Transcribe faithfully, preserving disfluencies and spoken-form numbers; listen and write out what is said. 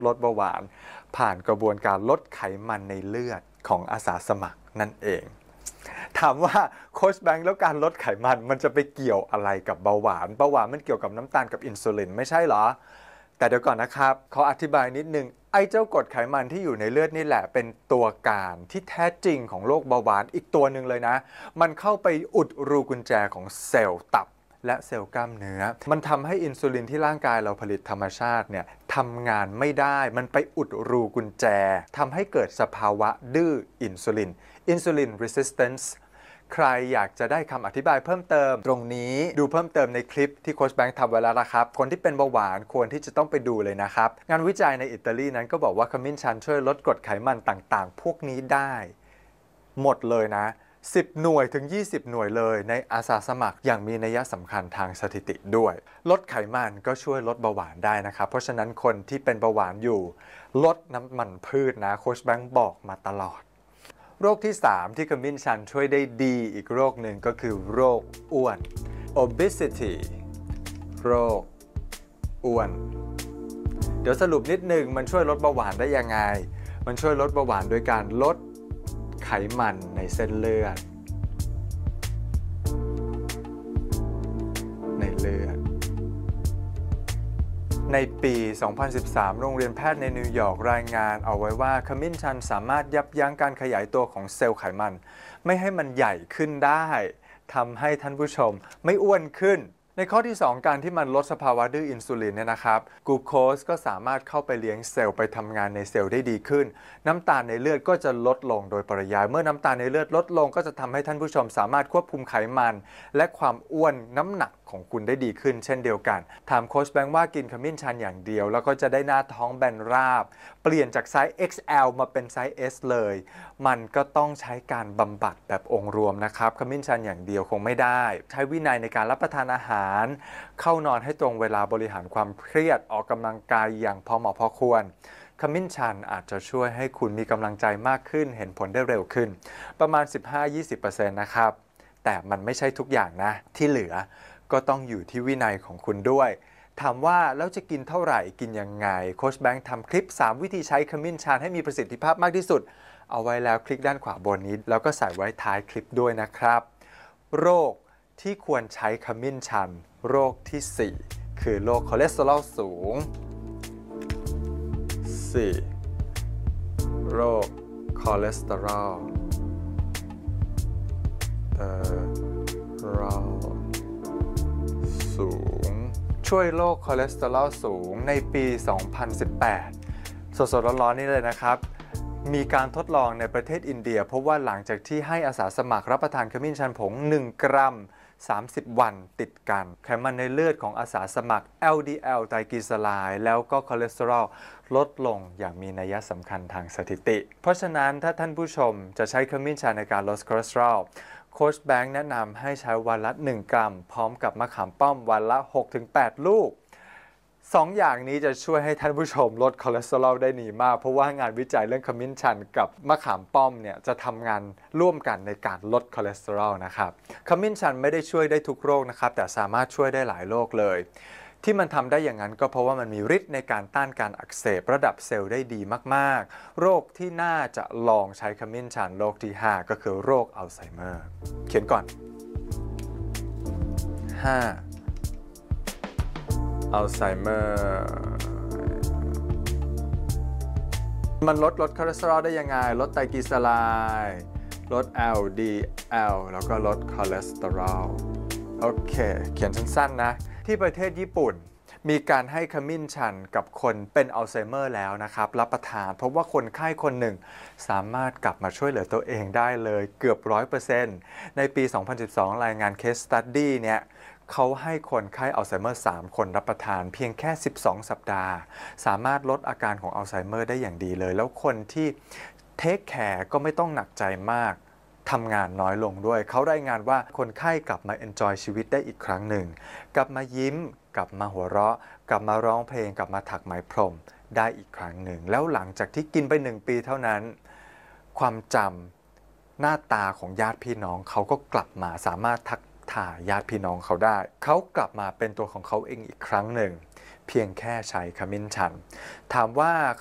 ลดเบาหวานผ่านกระบวนการลดไขมันในเลือดของอาสาสมัครนั่นเองถามว่าโค้ชแบงค์แล้วการลดไขมันมันจะไปเกี่ยวอะไรกับเบาหวานเบาหวานมันเกี่ยวกับน้ำตาลกับอินซูลินไม่ใช่เหรอแต่เดี๋ยวก่อนนะครับขออธิบายนิดนึงไอ้เจ้ากรดไขมันที่อยู่ในเลือดนี่แหละเป็นตัวการที่แท้จริงของโรคเบาหวานอีกตัวหนึ่งเลยนะมันเข้าไปอุดรูกุญแจของเซลล์ตับและเซลล์กล้ามเนื้อมันทำให้อินซูลินที่ร่างกายเราผลิตธรรมชาติเนี่ยทำงานไม่ได้มันไปอุดรูกุญแจทำให้เกิดสภาวะดื้ออินซูลิน Insulin Resistance ใครอยากจะได้คำอธิบายเพิ่มเติมตรงนี้ดูเพิ่มเติมในคลิปที่โค้ชแบงค์ทำไว้แล้วนะครับคนที่เป็นเบาหวานควรที่จะต้องไปดูเลยนะครับงานวิจัยในอิตาลีนั้นก็บอกว่าขมิ้นชันช่วยลดกรดไขมันต่างๆพวกนี้ได้หมดเลยนะสิบหน่วยถึงยี่สิบหน่วยเลยในอาสาสมัครอย่างมีนัยสำคัญทางสถิติด้วยลดไขมันก็ช่วยลดเบาหวานได้นะครับเพราะฉะนั้นคนที่เป็นเบาหวานอยู่ลดน้ำมันพืชนะโค้ชแบงค์บอกมาตลอดโรคที่สามที่ขมิ้นชันช่วยได้ดีอีกโรคหนึ่งก็คือโรคอ้วน obesity โรคอ้วนเดี๋ยวสรุปนิดนึงมันช่วยลดเบาหวานได้ยังไงมันช่วยลดเบาหวานโดยการลดไขมันในเส้นเลือดในเลือดในปี สองพันสิบสาม โรงเรียนแพทย์ในนิวยอร์กรายงานเอาไว้ว่าขมิ้นชันสามารถยับยั้งการขยายตัวของเซลล์ไขมันไม่ให้มันใหญ่ขึ้นได้ทำให้ท่านผู้ชมไม่อ้วนขึ้นในข้อที่สองการที่มันลดสภาวะดื้ออินซูลินเนี่ยนะครับกลูโคสก็สามารถเข้าไปเลี้ยงเซลล์ไปทำงานในเซลล์ได้ดีขึ้นน้ำตาลในเลือดก็จะลดลงโดยปริยายเมื่อน้ำตาลในเลือดลดลงก็จะทำให้ท่านผู้ชมสามารถควบคุมไขมันและความอ้วนน้ำหนักของคุณได้ดีขึ้นเช่นเดียวกันถามโค้ชแบงค์ว่ากินขมิ้นชันอย่างเดียวแล้วก็จะได้หน้าท้องแบนราบเปลี่ยนจากไซส์ เอ็กซ์ แอล มาเป็นไซส์ เอส เลยมันก็ต้องใช้การบำบัดแบบองค์รวมนะครับขมิ้นชันอย่างเดียวคงไม่ได้ใช้วินัยในการรับประทานอาหารเข้านอนให้ตรงเวลาบริหารความเครียดออกกำลังกายอย่างพอเหมาะพอควรขมิ้นชันอาจจะช่วยให้คุณมีกำลังใจมากขึ้นเห็นผลได้เร็วขึ้นประมาณ สิบห้าถึงยี่สิบเปอร์เซ็นต์ นะครับแต่มันไม่ใช่ทุกอย่างนะที่เหลือก็ต้องอยู่ที่วินัยของคุณด้วยถามว่าแล้วจะกินเท่าไหร่กินยังไงโค้ชแบงค์ทำคลิปสามวิธีใช้ขมิ้นชันให้มีประสิทธิภาพมากที่สุดเอาไว้แล้วคลิกด้านขวาบนนี้แล้วก็ใส่ไว้ท้ายคลิปด้วยนะครับโรคที่ควรใช้ขมิ้นชันโรคที่สี่คือโรคคอเลสเตอรอลสูง สี่ โรคคอเลสเตอรอลเอ่อรอสูงช่วยโรคคอเลสเตอรอลสูงในปี สองพันสิบแปด สดๆร้อนๆนี่เลยนะครับมีการทดลองในประเทศอินเดียพบว่าหลังจากที่ให้อาสาสมัครรับประทานขมิ้นชันผงหนึ่งกรัมสามสิบวันติดกันไขมันในเลือดของอาสาสมัคร แอล ดี แอล ไตรกลีเซอไรด์แล้วก็คอเลสเตอรอลลดลงอย่างมีนัยสำคัญทางสถิติเพราะฉะนั้นถ้าท่านผู้ชมจะใช้ขมิ้นชันในการลดคอเลสเตอรอลโค้ชแบงค์แนะนำให้ใช้วันละหนึ่งกรัมพร้อมกับมะขามป้อมวันละ หกถึงแปด ลูกสองอย่างนี้จะช่วยให้ท่านผู้ชมลดคอเลสเตอรอลได้ดีมากเพราะว่างานวิจัยเรื่องขมิ้นชันกับมะขามป้อมเนี่ยจะทำงานร่วมกันในการลดคอเลสเตอรอลนะครับขมิ้นชันไม่ได้ช่วยได้ทุกโรคนะครับแต่สามารถช่วยได้หลายโรคเลยที่มันทำได้อย่างนั้นก็เพราะว่ามันมีฤทธิ์ในการต้านการอักเสบระดับเซลล์ได้ดีมากๆโรคที่น่าจะลองใช้ขมิ้นชันโรคที่ห้าก็คือโรคอัลไซเมอร์เขียนก่อนห้าอัลไซเมอร์มันลดลดคอเลสเตอรอลได้ยังไงลดไตรกลีเซอไรด์ลด แอล ดี แอล แล้วก็ลดคอเลสเตอรอลโอเคเขียนสั้นๆนะที่ประเทศญี่ปุ่นมีการให้ขมิ้นชันกับคนเป็นอัลไซเมอร์แล้วนะครับรับประทานเพราะว่าคนไข้คนหนึ่งสามารถกลับมาช่วยเหลือตัวเองได้เลยเกือบ ร้อยเปอร์เซ็นต์ ในปี สองพันสิบสอง รายงาน Case Study เนี่ยเขาให้คนไข้อัลไซเมอร์สามคนรับประทานเพียงแค่สิบสองสัปดาห์สามารถลดอาการของอัลไซเมอร์ได้อย่างดีเลยแล้วคนที่เทคแคร์ก็ไม่ต้องหนักใจมากทำงานน้อยลงด้วยเขารายงานว่าคนไข้กลับมาเอนจอยชีวิตได้อีกครั้งหนึ่งกลับมายิ้มกลับมาหัวเราะกลับมาร้องเพลงกลับมาถักไหมพรมได้อีกครั้งหนึ่งแล้วหลังจากที่กินไปหนึ่งปีเท่านั้นความจำหน้าตาของญาติพี่น้องเขาก็กลับมาสามารถทักทายญาติพี่น้องเขาได้เขากลับมาเป็นตัวของเขาเองอีกครั้งหนึ่งเพียงแค่ใช้ขมิ้นชันถามว่า